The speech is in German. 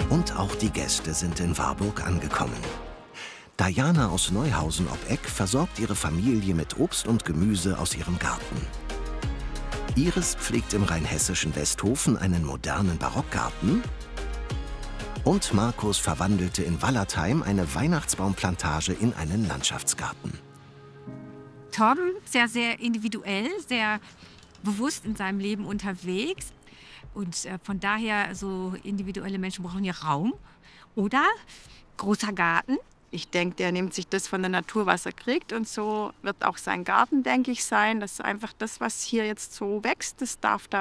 Und auch die Gäste sind in Warburg angekommen. Diana aus Neuhausen ob Eck versorgt ihre Familie mit Obst und Gemüse aus ihrem Garten. Iris pflegt im rheinhessischen Westhofen einen modernen Barockgarten. Und Markus verwandelte in Wallertheim eine Weihnachtsbaumplantage in einen Landschaftsgarten. Torben, sehr, sehr individuell, sehr bewusst in seinem Leben unterwegs. Und von daher, so individuelle Menschen brauchen ja Raum. Oder großer Garten. Ich denke, der nimmt sich das von der Natur, was er kriegt. Und so wird auch sein Garten, denke ich, sein. Das ist einfach das, was hier jetzt so wächst, das darf da